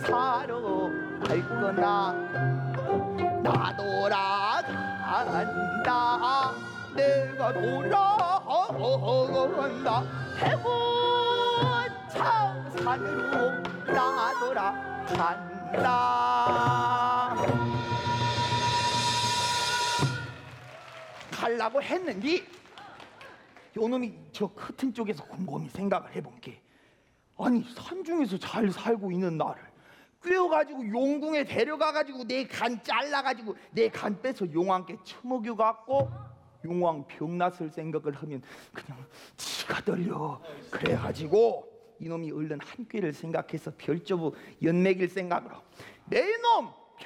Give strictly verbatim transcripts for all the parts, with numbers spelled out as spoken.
사러 갈 거나 나 돌아간다 내가 돌아간다 해군창산으로 나 돌아간다. 가려고 했는데 요놈이 저 커튼 쪽에서 곰곰이 생각을 해본 게, 아니 산중에서 잘 살고 있는 나를 꿰어가지고 용궁에 데려가가지고 내 간 잘라가지고 내 간 빼서 용왕께 처먹여갖고 용왕 병났을 생각을 하면 그냥 치가 떨려. 그래가지고 이놈이 얼른 한 꾀를 생각해서 별주부 연맥일 생각으로 내 놈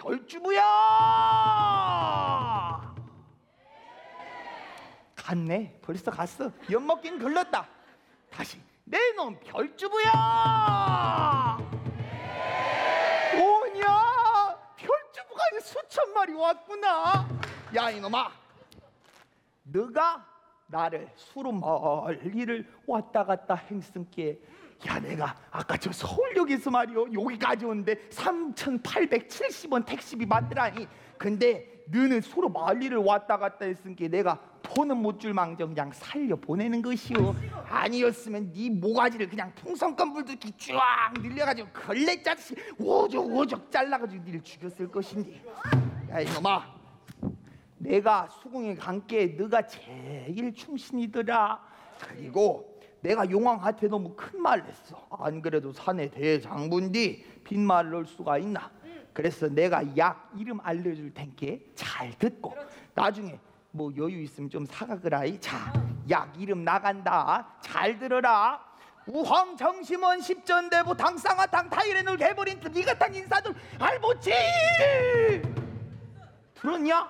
별주부야 갔네. 벌써 갔어. 엿먹긴 걸렀다. 다시 내 놈 별주부야 오냐. 별주부가 수천 마리 왔구나. 야 이놈아, 너가 나를 수로 멀리를 왔다 갔다 행성께, 야 내가 아까 저 서울역에서 말이요 여기까지 오는데 삼천팔백칠십 원 택시비 받더라니. 근데 너는 수로 멀리를 왔다 갔다 했으니까 내가 돈은 못 줄 망정 그냥 살려 보내는 것이오. 아니었으면 네 모가지를 그냥 풍선껌 불듯이 쫙 늘려가지고 걸레짜듯이 오죽오죽 잘라가지고 니를 죽였을 것인데. 야 이놈아, 내가 수궁에 간게 너가 제일 충신이더라. 그리고 내가 용왕한테 너무 큰 말을 했어. 안 그래도 사내 대장부인데 빈말을 넣을 수가 있나. 그래서 내가 약 이름 알려줄 텐께 잘 듣고 나중에 뭐 여유 있으면 좀 사가거라. 자, 약 이름 나간다. 잘 들어라. 우황 정심원 십전대부 당쌍화탕 타이레놀 개버린트 니가탕 인사들 알보지. 들었냐?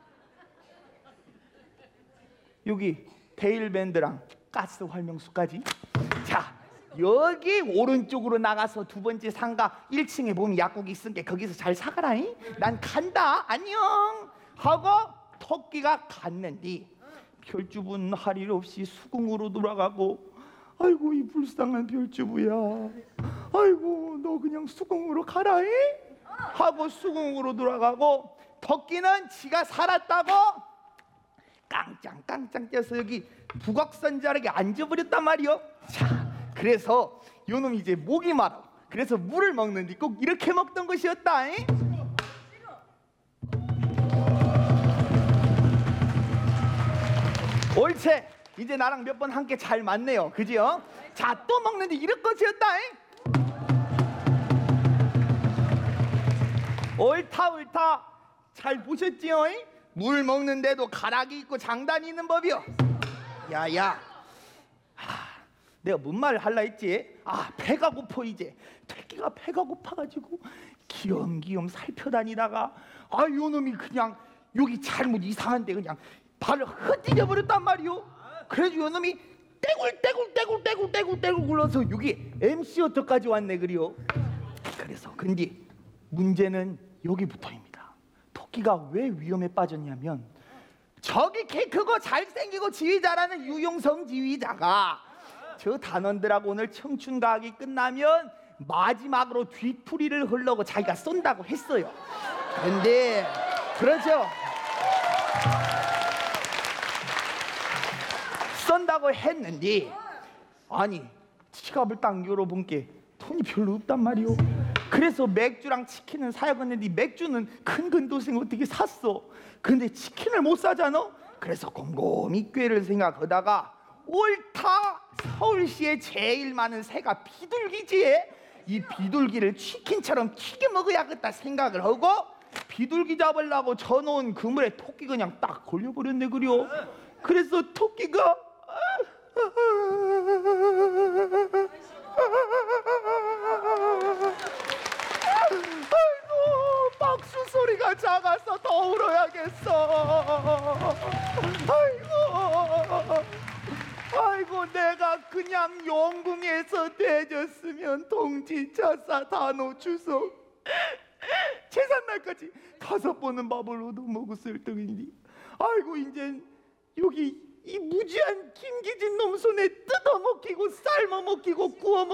여기 데일밴드랑 가스 활명수까지. 자, 여기 오른쪽으로 나가서 두 번째 상가 일 층에 보면 약국이 있으니까 거기서 잘 사가라잉. 난 간다. 안녕 하고 토끼가 갔는데 별주부는 할 일 없이 수궁으로 돌아가고, 아이고 이 불쌍한 별주부야, 아이고 너 그냥 수궁으로 가라잉 하고 수궁으로 돌아가고, 토끼는 지가 살았다고 깡짱깡짱 뛰어서 여기 북악산 자락에 앉아버렸단 말이요. 자, 그래서 요놈이 이제 목이 마르. 그래서 물을 먹는데 꼭 이렇게 먹던 것이었다. 잉? 옳지. 이제 나랑 몇 번 함께 잘 맞네요. 그지요? 자, 또 먹는데 이럴 것이었다. 잉? 옳다 옳다. 잘 보셨지요? 잉? 물 먹는데도 가락이 있고 장단이 있는 법이요. 야야, 하, 내가 뭔 말을 할라 했지? 아, 배가 고파. 이제 토끼가 배가 고파가지고 기엄기엄 살펴다니다가 아 요놈이 그냥 여기 잘못 이상한데 그냥 발을 헛디뎌 버렸단 말이오. 그래서 요놈이 떼굴떼굴떼굴떼굴떼굴떼굴 굴러서 여기 엠씨 호텔까지 왔네 그리요. 그래서 근데 문제는 여기부터입니다. 토끼가 왜 위험에 빠졌냐면, 저기 키 크고 잘생기고 지휘 잘하는 유용성 지휘자가 저 단원들하고 오늘 청춘가학이 끝나면 마지막으로 뒤풀이를 하려고 자기가 쏜다고 했어요. 근데 그렇죠, 쏜다고 했는데 아니 지갑을 딱 열어본 게 돈이 별로 없단 말이오. 그래서 맥주랑 치킨은 사야겠는데 맥주는 큰 근도생 어떻게 샀어. 근데 치킨을 못 사잖아. 그래서 곰곰이 꾀를 생각하다가 옳다, 서울시에 제일 많은 새가 비둘기지. 이 비둘기를 치킨처럼 튀겨 먹어야겠다 생각을 하고 비둘기 잡으려고 쳐놓은 그물에 토끼 그냥 딱 걸려버렸네 그려. 그래서 토끼가 아이고 박수 소리가 작아서 더 울어야겠어. 아이고 아이고 내가 그냥 용궁에서 대졌으면 동지차사 단오추석 제삿날까지 다섯 번은 밥을 얻어먹었을 떡인데, 아이고 이젠 여기 이 무지한 김기진 놈 손에 뜯어먹히고 삶아먹히고 구워먹히고